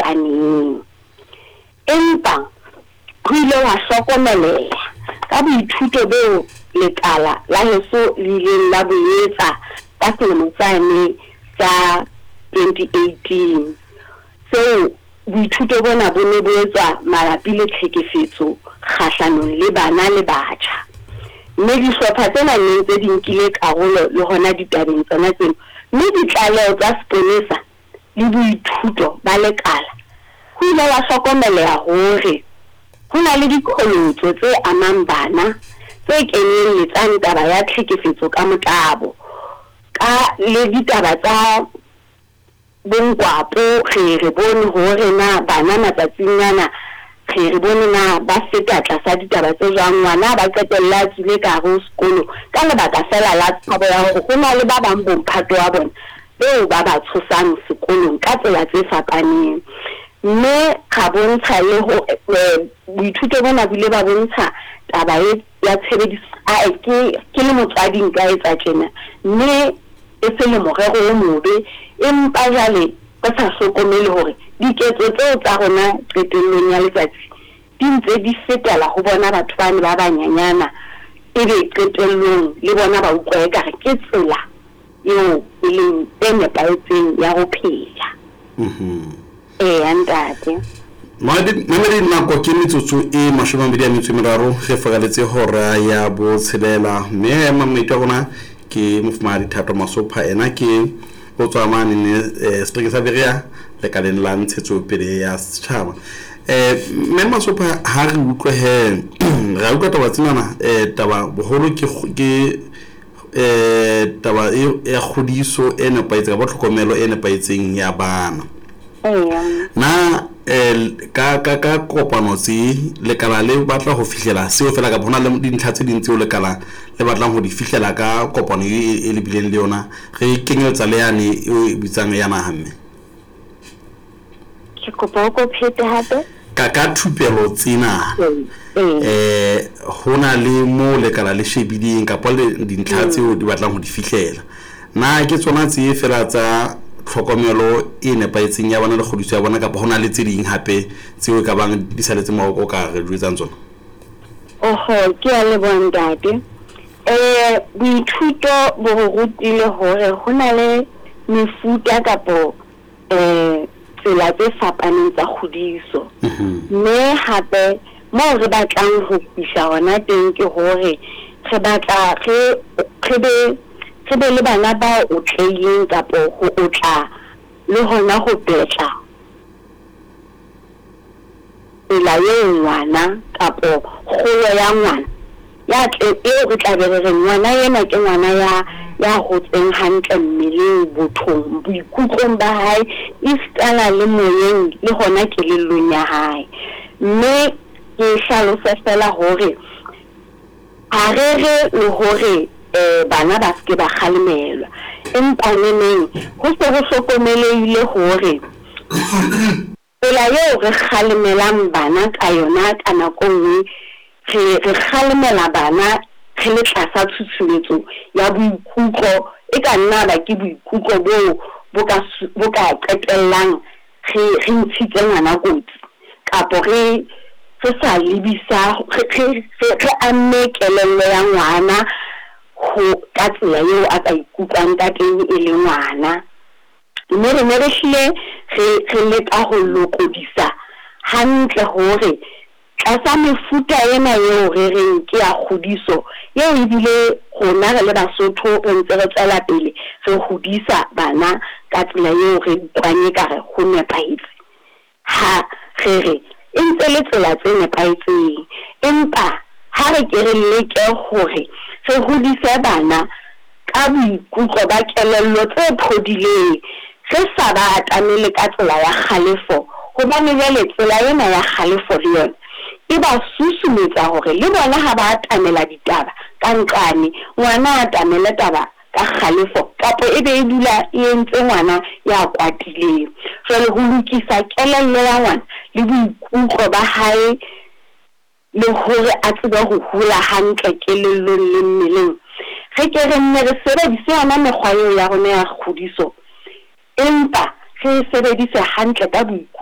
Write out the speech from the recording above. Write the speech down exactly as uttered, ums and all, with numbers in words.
fapaneng. Empa ho ile wa hlokomeleha ka boithuto beo lekala la heso le ileng la boetsa ka selemo tsane tsa twenty eighteen. So boithuto bona bo ne bo etswa mabapi le tlhekefetso kgahlanong le bana le batjha. Mme dihlopha tsena ne tse di nkile karolo le hona ditabeng tsona tseno, mme ditlaleho tsa sepolesa le boithuto ba lekala ho ile wa hlokomeleha hore ho na le dikolotso tse amang bana tse kenyelletsang taba ya tlhekefetso ka motabo, ka le ditaba tsa bonkwapo. Re re bone hore na bana matsatsinyana re re bone na ba feta tlasa ditaba tse jwang, ngwana ba qetella tsile ka ho sekolo ka lebaka fela la tshabo ya hore ho na le ba bang bomphato wa bona beo ba ba tshosang sekolong ka tsela tse fapaneng. Mme ga bontsha le ho boithuto bona bile ba bontsha taba ya tshebediso a ke ke le motswadi nka etsa tjena, mme e se le morero o mobe. Empa jale ba sa hlokomele hore diketso tseo tsa rona qetellong ya letsatsi di ntse di fetela ho bona batho bane ba banyanyana, ebe qetellong le bona ba utlwa ekare ke tsela eo e leng e nepahetseng ya ho phela. Mhm. Eh antate Madi mamedi nako ke metsotso e mashome a mabedi a metso e meraro ge fagaletse hora ya bo tshelela. Mme mamedi a rona ke Mofumahadi Thato Masopha, ena ke o tswa mane ne Springs sa Berea le ka le la ntshetsopele ya setjhaba. Eh mme Masopha ha re utlwe he ra utlwa taba tsenana eh taba boholo ke ke eh taba e kgodiso e nepaetseng ba tlhokomelo e nepaetseng ya bana. Na el ka ka ka kopano tse lekala le batla ho fihlela seo fela ka bona le dintlha tse dintsi o lekala le batlang ho di fihlela ka kopano e le bileng le yona re kenyetsa le yane e bitsang ya nahamme. Ke kopa go phete hape ka ka thupelo tsena eh hona le mo lekala le shebileng ka pole dintlha tseo di batlang ho di fihlela. Na ke tsona tse fela tsa tlhokomelo e nepaetseng ya bana le kgodiso ya bona ka bona le tse ding hape tseo ka bang di saletse mo go ka re duetsang tsona? Oho, ke a le bontate. Eh boithuto bo rutile hore hona le mefuta kapo eh tsela tse fapaneng tsa kgodiso. Mme hape mo re batlang ho fihla hona teng ke hore re batla re re be re be le bana ba o tlileng kapo ho otla le hona ho betla ela ye ngwana kapo kgolo ya ngwana ya tle e re tla be re ngwana yena ke ngwana ya ya hotseng hantle mmeleng, bothong, boikutlong ba hae, istana le moyeng le hona kelellong ya hae. Mme ke hlalosa fela hore a re re le hore eh bana ba ske ba khalemelwa, empa neneng ho se ho hlokomelehile hore ela yo re khalemelang bana ka yona ka nako nngwe re khalemela bana re le tlasa tshusumetso ya boikutlo e ka nna ba ke boikutlo bo bo ka bo ka qetellang re re ntshitse ngwana kotsi kapo re re sa lebisa re re amme kelello ya ngwana ho ka tsela eo a ka ikutlwang ka teng e le ngwana. Mme re ne re hlile re leka ho lokodisa hantle hore tlasa mefuta ena eo re reng ke ya kgodiso eo ebile rona re le Basotho re ntse re tsela pele re hodisa bana ka tsela eo re utlwang ka re ho nepahetse. Ha re re e ntse le tsela tse nepahetseng, empa ha re ke re leke hore re hodise bana ka boikutlo ba kelello tse phodileng, re sa ba atamele ka tsela ya kgalefo, hobane jwale tsela ena ya kgalefo le yona e ba susumetsa hore le bona ha ba atamela ditaba ka nqane, ngwana a atamela taba ka kgalefo kapo e be e dula e entse ngwana ya kwatileng. Jwale ho lokisa kelello ya ngwana le boikutlo ba hae le hore a tsebe ho hula hantle kelellong le mmeleng, re ke re nne re sebedise yona mekgwa eo ya rona ya kgodiso, empa re sebedise hantle ka boikutlo